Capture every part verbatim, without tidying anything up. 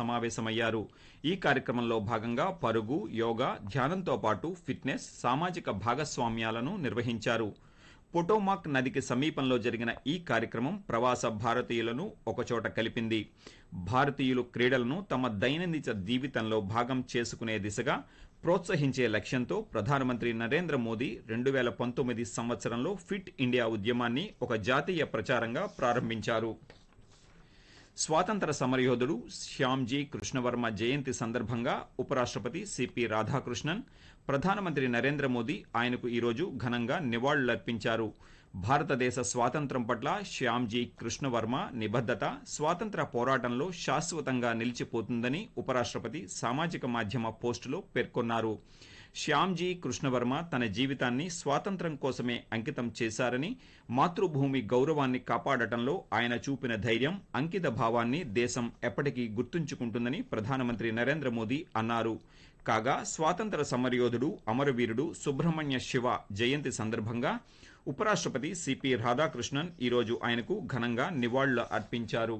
సమావేశమయ్యారు. ఈ కార్యక్రమంలో భాగంగా పరుగు, యోగా, ధ్యానంతో పాటు ఫిట్నెస్, సామాజిక భాగస్వామ్యాలను నిర్వహించారు. పొటోమాక్ నదికి సమీపంలో జరిగిన ఈ కార్యక్రమం ప్రవాస భారతీయులను ఒకచోట కలిపింది. భారతీయులు క్రీడలను తమ దైనందిన జీవితంలో భాగం చేసుకునే దిశగా ప్రోత్సహించే లక్ష్యంతో ప్రధానమంత్రి నరేంద్ర మోదీ రెండు వేల పంతొమ్మిది సంవత్సరంలో ఫిట్ ఇండియా ఉద్యమాన్ని ఒక జాతీయ ప్రచారంగా ప్రారంభించారు. స్వాతంత్ర సమరయోధుడు శ్యామ్జీ కృష్ణవర్మ జయంతి సందర్భంగా ఉపరాష్ట్రపతి సిపి రాధాకృష్ణన్, ప్రధానమంత్రి నరేంద్ర మోదీ ఆయనకు ఈరోజు ఘనంగా నివాళులర్పించారు. భారతదేశ స్వాతంత్ర్యం పట్ల శ్యామ్జీ కృష్ణవర్మ నిబద్ధత స్వాతంత్ర పోరాటంలో శాశ్వతంగా నిలిచిపోతుందని ఉపరాష్ట్రపతి సామాజిక మాధ్యమ పోస్టులో పేర్కొన్నారు. శ్యామ్జీ కృష్ణవర్మ తన జీవితాన్ని స్వాతంత్ర్యం కోసమే అంకితం చేశారని, మాతృభూమి గౌరవాన్ని కాపాడటంలో ఆయన చూపిన ధైర్యం, అంకిత భావాన్ని దేశం ఎప్పటికీ గుర్తుంచుకుంటుందని ప్రధానమంత్రి నరేంద్ర మోదీ అన్నారు. కాగా స్వాతంత్ర సమరయోధుడు అమరవీరుడు సుబ్రహ్మణ్య శివ జయంతి సందర్భంగా ఉపరాష్ట్రపతి సిపి రాధాకృష్ణన్ ఈరోజు ఆయనకు ఘనంగా నివాళులు అర్పించారు.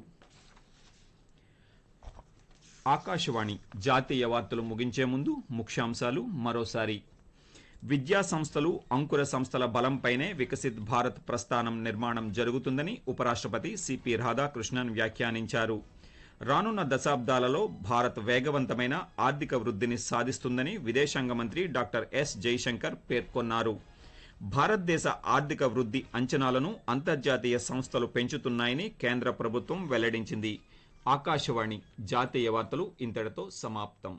ఆకాశవాణి జాతీయ వార్తలు ముగించే ముందు ముఖ్యాంశాలు మరోసారి. విద్యా సంస్థలు, అంకుర సంస్థల బలంపైనే వికసిత్ భారత్ ప్రస్థానం నిర్మాణం జరుగుతుందని ఉపరాష్ట్రపతి సిపి రాధాకృష్ణన్ వ్యాఖ్యానించారు. రానున్న దశాబ్దాలలో భారత్ వేగవంతమైన ఆర్థిక వృద్ధిని సాధిస్తుందని విదేశాంగ మంత్రి డాక్టర్ ఎస్ జైశంకర్ పేర్కొన్నారు. భారతదేశ ఆర్థిక వృద్ధి అంచనాలను అంతర్జాతీయ సంస్థలు పెంచుతున్నాయని కేంద్ర ప్రభుత్వం వెల్లడించింది. ఆకాశవాణి జాతీయ వార్తలు ఇంతటితో సమాప్తం.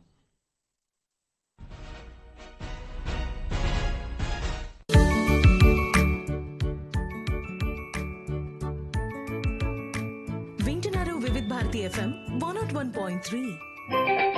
వింటున్నారు వివిధ Bharati FM one not one point three.